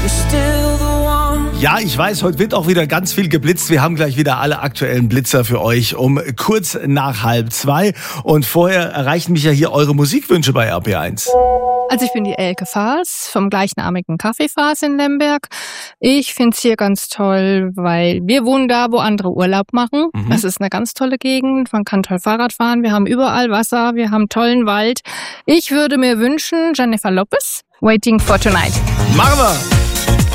Ja, ich weiß, heute wird auch wieder ganz viel geblitzt. Wir haben gleich wieder alle aktuellen Blitzer für euch um kurz nach 1:30. Und vorher erreichen mich ja hier eure Musikwünsche bei RP1. Also ich bin die Elke Faas vom gleichnamigen Café Faas in Lemberg. Ich find's hier ganz toll, weil wir wohnen da, wo andere Urlaub machen. Das ist eine ganz tolle Gegend. Man kann toll Fahrrad fahren. Wir haben überall Wasser. Wir haben tollen Wald. Ich würde mir wünschen, Jennifer Lopez, Waiting for Tonight. Machen wir!